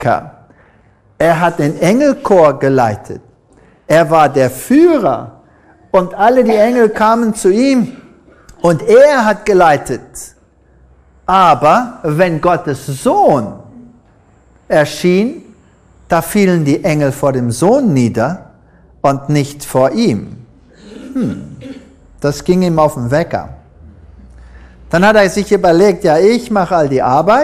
Er hat den Engelchor geleitet. Er war der Führer. Und alle die Engel kamen zu ihm. Und er hat geleitet. Aber wenn Gottes Sohn erschien, da fielen die Engel vor dem Sohn nieder und nicht vor ihm. Das ging ihm auf den Wecker. Dann hat er sich überlegt, ja, ich mache all die Arbeit.